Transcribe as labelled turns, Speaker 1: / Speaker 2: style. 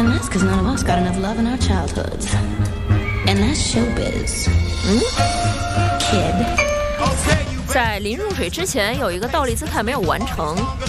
Speaker 1: And that's because none of us got enough love in our childhoods. And that's showbiz. Kid.
Speaker 2: 在临入水之前，有一个倒立姿态没有完成，